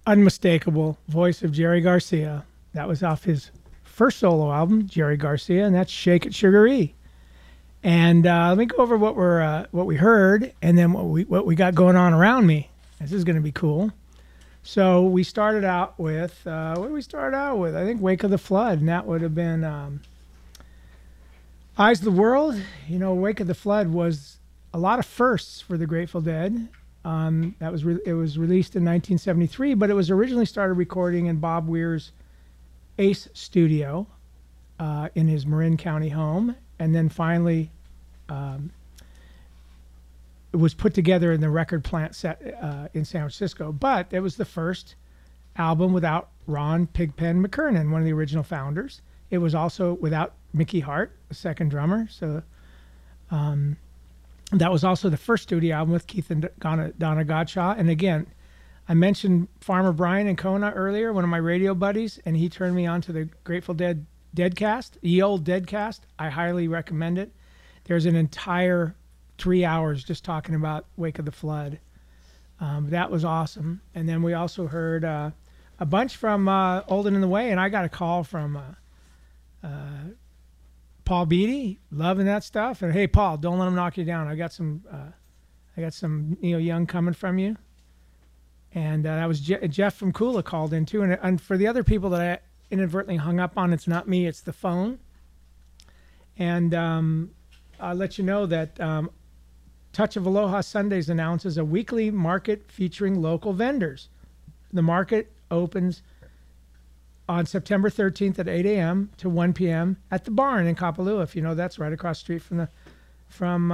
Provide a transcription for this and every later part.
unmistakable voice of Jerry Garcia. That was off his first solo album, Jerry Garcia, and that's "Shake It Sugar E." And let me go over what we heard, and then what we got going on around me. This is going to be cool. So we started out with what did we start out with? I think "Wake of the Flood," and that would have been "Eyes of the World." You know, "Wake of the Flood" was a lot of firsts for the Grateful Dead. It was released in 1973, but it was originally started recording in Bob Weir's Ace Studio in his Marin County home, and then finally it was put together in the record plant set in San Francisco. But it was the first album without Ron Pigpen McKernan, one of the original founders. It was also without Mickey Hart, the second drummer. So that was also the first studio album with Keith and Donna Gottschall. And again, I mentioned Farmer Brian and Kona earlier, one of my radio buddies, and he turned me on to the Grateful Dead Deadcast, Ye Old Deadcast. I highly recommend it. There's an entire 3 hours just talking about Wake of the Flood. That was awesome. And then we also heard a bunch from Old and in the Way, and I got a call from Paul Beatty, loving that stuff. And hey, Paul, don't let them knock you down. I got some Neil Young coming from you. And that was Jeff from Kula called in too. And for the other people that I inadvertently hung up on, it's not me, it's the phone. And I'll let you know that Touch of Aloha Sundays announces a weekly market featuring local vendors. The market opens on September 13th at 8 a.m. to 1 p.m. at the Barn in Kapalua. If you know, that's right across the street from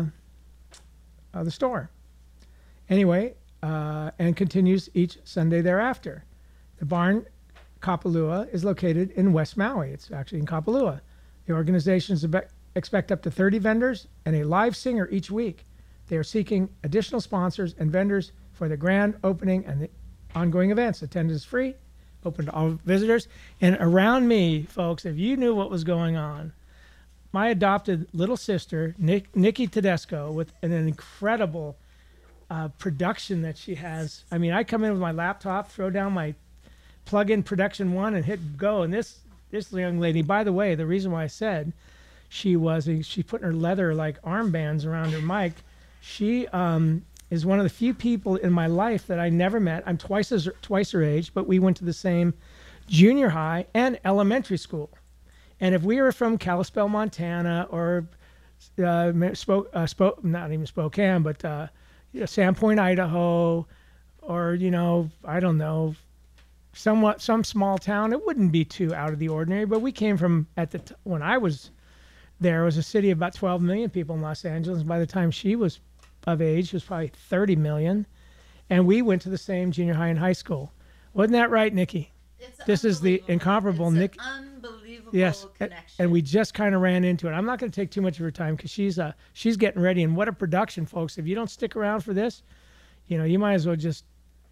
the store. Anyway, and continues each Sunday thereafter. The Barn, Kapalua, is located in West Maui. It's actually in Kapalua. The organizations expect up to 30 vendors and a live singer each week. They are seeking additional sponsors and vendors for the grand opening and the ongoing events. Attendance is free, open to all visitors. And around me, folks, if you knew what was going on, my adopted little sister, Nikki Tedesco, with an incredible production that she has. I mean, I come in with my laptop, throw down my plug-in Production One and hit go. And this young lady, by the way, the reason why I said she's putting her leather like armbands around her mic. She is one of the few people in my life that I never met. I'm twice her age, but we went to the same junior high and elementary school. And if we were from Kalispell, Montana, or not even Spokane, but Sandpoint, Idaho, or I don't know, some small town, it wouldn't be too out of the ordinary. But we came from when I was there, it was a city of about 12 million people in Los Angeles. By the time she was of age, it was probably 30 million. And we went to the same junior high and high school. Wasn't that right, Nikki? This is the incomparable Nikki. Unbelievable connection. And we just kind of ran into it. I'm not going to take too much of her time because she's getting ready. And what a production, folks. If you don't stick around for this, you might as well just,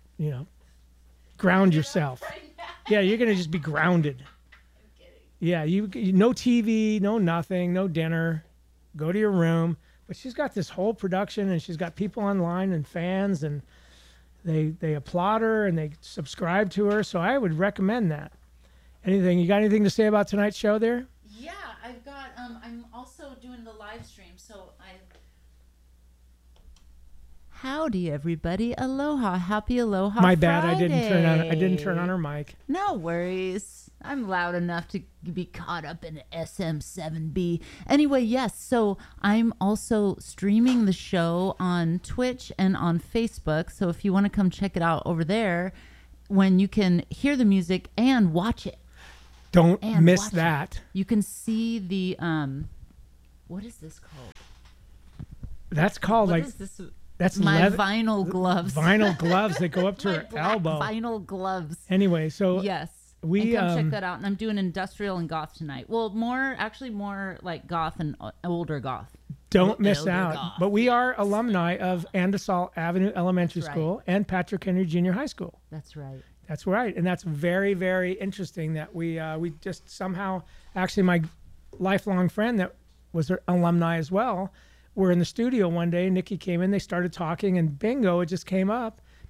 ground yourself. Right, yeah, you're going to just be grounded. Yeah, you no TV, no nothing, no dinner. Go to your room. But she's got this whole production, and she's got people online and fans, and they applaud her and they subscribe to her. So I would recommend that. You got anything to say about tonight's show there? Yeah, I've got. I'm also doing the live stream, so Howdy, everybody! Aloha, happy Aloha. My bad, Friday. I didn't turn on her mic. No worries. I'm loud enough to be caught up in SM7B. Anyway, yes, so I'm also streaming the show on Twitch and on Facebook. So if you want to come check it out over there, when you can hear the music and watch it. Don't miss that. You can see the, what is this called? That's called what like... Is this? That's my vinyl gloves. Vinyl gloves that go up to her elbow. Vinyl gloves. Anyway, so... Yes. And come check that out. And I'm doing industrial and goth tonight. Well, more like goth and older goth. Don't miss out. Goth. But we are alumni of Andesol Avenue Elementary School and Patrick Henry Junior High School. That's right. That's right. And that's very, very interesting that we just somehow, actually my lifelong friend that was an alumni as well, were in the studio one day. Nikki came in, they started talking, and bingo, it just came up.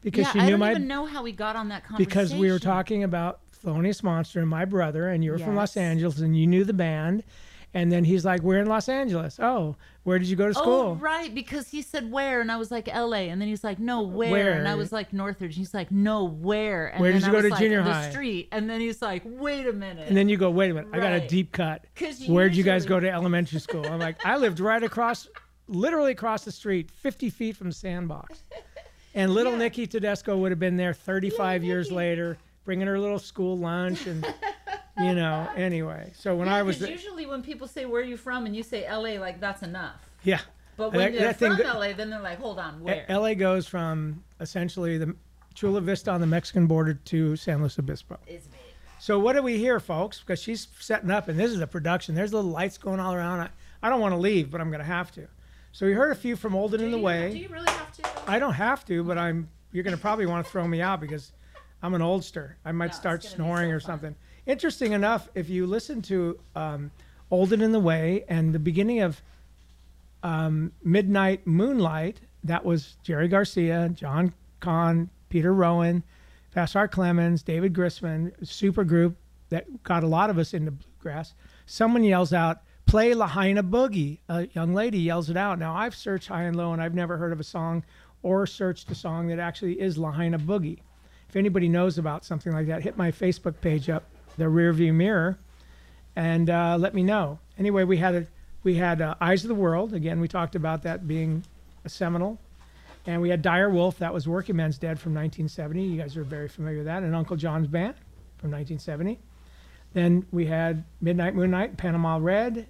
because Yeah, she I knew don't my even know how we got on that conversation. because we were talking about Thelonious Monster and my brother, and you were from Los Yes. Angeles, and you knew the band. And then he's like, "We're in Los Angeles." Oh, where did you go to school? Oh, right, because he said where, and I was like LA, and then he's like no where, Where? and I was like Northridge. He's like no where, and Where then did you I go was to like, junior the high? street, and then he's like wait a minute, And then you go, "Wait a minute, I got a Right. deep cut." 'Cause Where'd you guys usually- go to elementary school? I'm like, I lived right across, literally across the street, 50 feet from Sandbox. And little Yeah. Nikki Tedesco would have been there 35 years Nikki. later, bringing her little school lunch and, anyway. So when I was, Because usually when people say where are you from and you say LA, like that's enough. yeah. But when That- they're that thing from go- LA, then they're like, hold on, where? LA goes from essentially the Chula Vista on the Mexican border to San Luis Obispo. Is big. So what do we hear, folks? Because she's setting up, and this is a production. There's little lights going all around. I don't want to leave, but I'm going to have to. So we heard a few from Olden in the Way. Do you really have to? I don't have to, but you're going to probably want to throw me out because I'm an oldster. I might No, start it's gonna be snoring so or fun. something. Interesting enough, if you listen to Olden in the Way and the beginning of Midnight Moonlight, that was Jerry Garcia, John Kahn, Peter Rowan, Vassar Clemens, David Grisman, super group that got a lot of us into bluegrass. Someone yells out, "Play Lahaina Boogie." A young lady yells it out. Now, I've searched high and low, and I've never heard of a song or searched a song that actually is Lahaina Boogie. If anybody knows about something like that, hit my Facebook page up, the Rearview Mirror, and let me know. Anyway, we had Eyes of the World. Again, we talked about that being a seminal. And we had Dire Wolf, that was Working Men's Dead from 1970. You guys are very familiar with that. And Uncle John's Band from 1970. Then we had Midnight Moonlight, Panama Red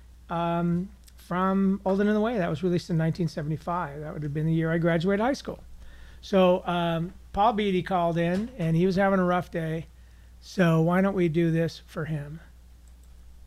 from Olden in the Way. That was released in 1975. That would have been the year I graduated high school. So Paul Beatty called in, and he was having a rough day. So why don't we do this for him?